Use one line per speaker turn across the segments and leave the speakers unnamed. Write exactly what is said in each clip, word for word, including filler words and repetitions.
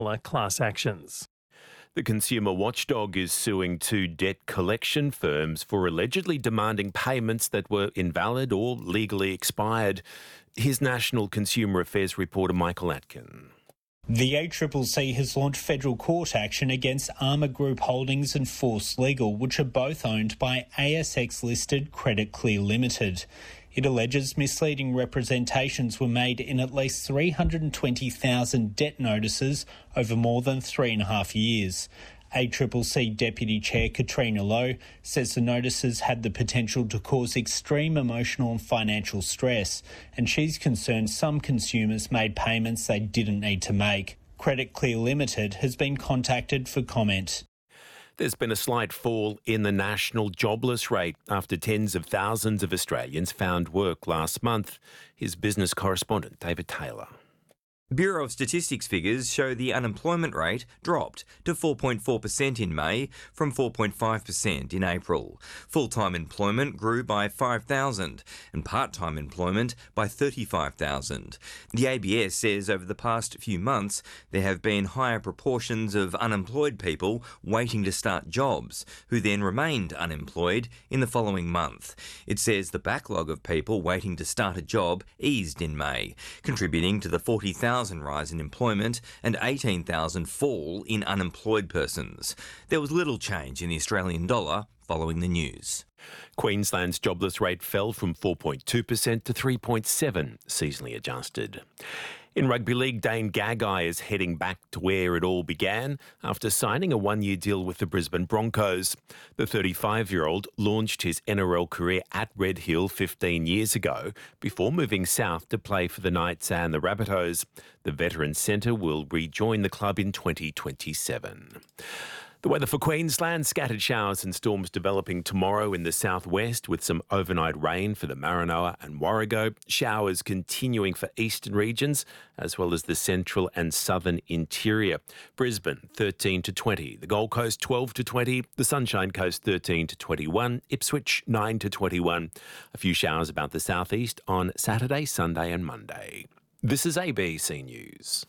class actions.
The consumer watchdog is suing two debt collection firms for allegedly demanding payments that were invalid or legally expired. Here's National Consumer Affairs reporter Michael Atkin.
The A C C C has launched federal court action against Armour Group Holdings and Force Legal, which are both owned by A S X-listed Credit Clear Limited. It alleges misleading representations were made in at least three hundred twenty thousand debt notices over more than three and a half years. A C C C Deputy Chair Katrina Lowe says the notices had the potential to cause extreme emotional and financial stress, and she's concerned some consumers made payments they didn't need to make. Credit Clear Limited has been contacted for comment.
There's been a slight fall in the national jobless rate after tens of thousands of Australians found work last month. Here's business correspondent David Taylor.
Bureau of Statistics figures show the unemployment rate dropped to four point four percent in May from four point five percent in April. Full-time employment grew by five thousand and part-time employment by thirty-five thousand. The A B S says over the past few months there have been higher proportions of unemployed people waiting to start jobs, who then remained unemployed in the following month. It says the backlog of people waiting to start a job eased in May, contributing to the forty thousand rise in employment and eighteen thousand fall in unemployed persons. There was little change in the Australian dollar following the news.
Queensland's jobless rate fell from four point two percent to three point seven percent, seasonally adjusted. In rugby league, Dane Gagai is heading back to where it all began after signing a one-year deal with the Brisbane Broncos. The thirty-five-year-old launched his N R L career at Red Hill fifteen years ago before moving south to play for the Knights and the Rabbitohs. The veteran centre will rejoin the club in twenty twenty-seven. The weather for Queensland, scattered showers and storms developing tomorrow in the southwest with some overnight rain for the Maranoa and Warrego. Showers continuing for eastern regions as well as the central and southern interior. Brisbane thirteen to twenty, the Gold Coast twelve to twenty, the Sunshine Coast thirteen to twenty-one, Ipswich nine to twenty-one. A few showers about the southeast on Saturday, Sunday and Monday. This is A B C News.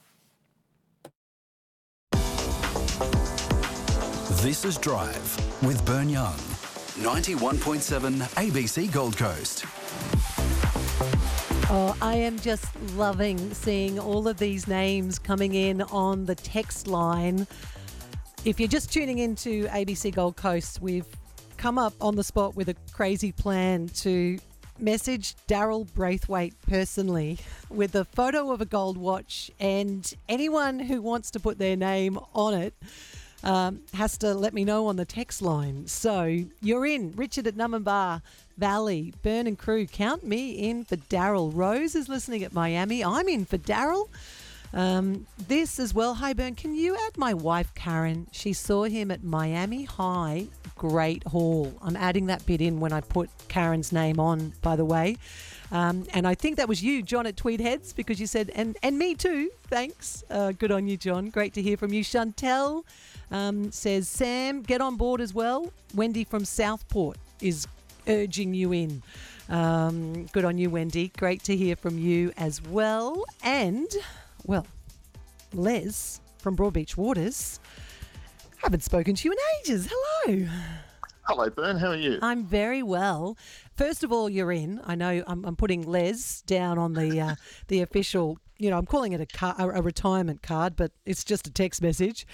This is Drive with Bern Young. ninety-one point seven A B C Gold Coast.
Oh, I am just loving seeing all of these names coming in on the text line. If you're just tuning into A B C Gold Coast, we've come up on the spot with a crazy plan to message Daryl Braithwaite personally with a photo of a gold watch, and anyone who wants to put their name on it Um, has to let me know on the text line. So you're in. Richard at Numbamba Valley, Bern and crew, count me in for Daryl. Rose is listening at Miami. I'm in for Daryl. Um, this as well. Hi, Bern. Can you add my wife, Karen? She saw him at Miami High Great Hall. I'm adding that bit in when I put Karen's name on, by the way. Um, and I think that was you, John at Tweed Heads, because you said, and, and me too. Thanks. Uh, good on you, John. Great to hear from you. Chantel um, says, Sam, get on board as well. Wendy from Southport is urging you in. Um, good on you, Wendy. Great to hear from you as well. And, well, Les from Broadbeach Waters. Haven't spoken to you in ages. Hello.
Hello, Bern. How are you?
I'm very well. First of all, you're in. I know I'm, I'm putting Les down on the uh, the official, you know, I'm calling it a, car, a retirement card, but it's just a text message.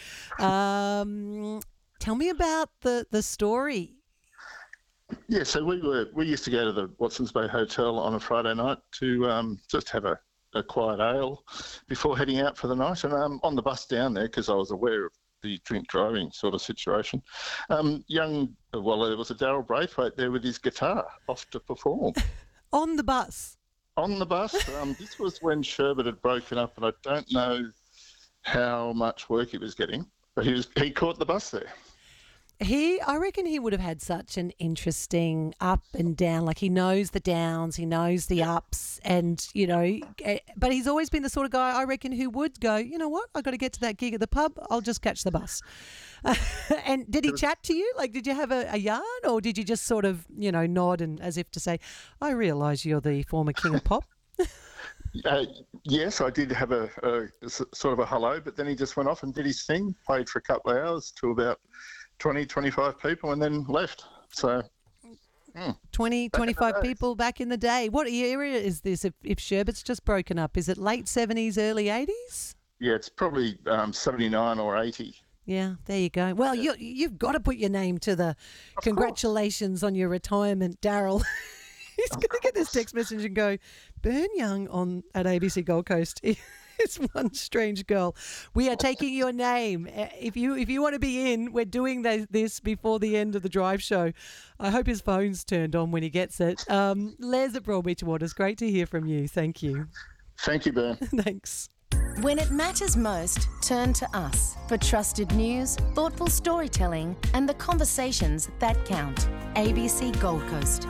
Um, tell me about the, the story.
Yeah, so we were we used to go to the Watsons Bay Hotel on a Friday night to um, just have a, a quiet ale before heading out for the night. And um, on the bus down there, because I was aware of the drink driving sort of situation, um, young, well, there was a Daryl Braithwaite there with his guitar off to perform.
On the bus?
On the bus. Um, this was when Sherbet had broken up, and I don't know how much work he was getting, but he was he caught the bus there.
He, I reckon he would have had such an interesting up and down. Like, he knows the downs, he knows the ups, and, you know, but he's always been the sort of guy, I reckon, who would go, you know what, I've got to get to that gig at the pub, I'll just catch the bus. And did he chat to you? Like, did you have a, a yarn, or did you just sort of, you know, nod and as if to say, I realise you're the former king of pop?
Uh, yes, I did have a, a s- sort of a hello, but then he just went off and did his thing, played for a couple of hours to about twenty, twenty-five people and then left. So, mm,
twenty,
back in the
twenty-five
days.
people back in the day. What area is this if, if Sherbet's just broken up? Is it late seventies, early eighties?
Yeah, it's probably um, seventy-nine or eighty.
Yeah, there you go. Well, you, you've got to put your name to the
Of
congratulations on your retirement, Daryl. He's going to get this text message and go, Burn Young on at A B C Gold Coast. It's one strange girl. We are taking your name. Uh, If you if you want to be in, we're doing th- this before the end of the drive show. I hope his phone's turned on when he gets it. Um, Les at Broadbeach Waters, great to hear from you. Thank you.
Thank you, Ben.
Thanks.
When it matters most, turn to us for trusted news, thoughtful storytelling, and the conversations that count. A B C Gold Coast.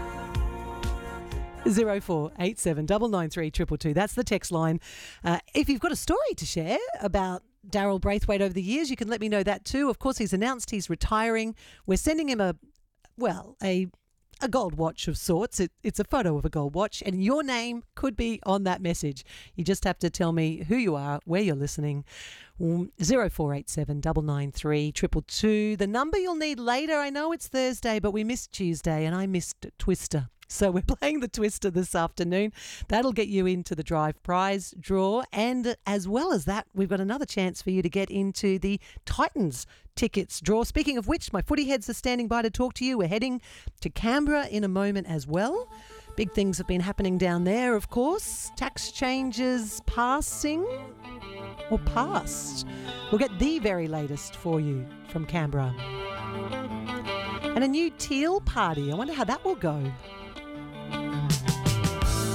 Zero four eight seven double nine three triple two. That's the text line. Uh, if you've got a story to share about Daryl Braithwaite over the years, you can let me know that too. Of course, he's announced he's retiring. We're sending him a, well, a a gold watch of sorts. It, it's a photo of a gold watch, and your name could be on that message. You just have to tell me who you are, where you're listening. Zero four eight seven double nine three triple two. The number you'll need later. I know it's Thursday, but we missed Tuesday, and I missed Twister. So we're playing the Twister this afternoon. That'll get you into the Drive prize draw. And as well as that, we've got another chance for you to get into the Titans tickets draw. Speaking of which, my footy heads are standing by to talk to you. We're heading to Canberra in a moment as well. Big things have been happening down there, of course. Tax changes passing or past. We'll get the very latest for you from Canberra. And a new teal party. I wonder how that will go.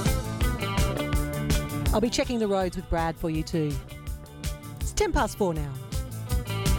I'll be checking the roads with Brad for you too. It's ten past four now.